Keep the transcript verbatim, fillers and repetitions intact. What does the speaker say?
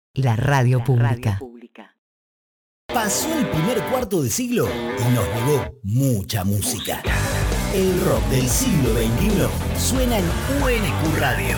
La radio La pública. radio pública. Pasó el primer cuarto de siglo y nos legó mucha música. El rock del siglo veintiuno suena en U N Q Radio.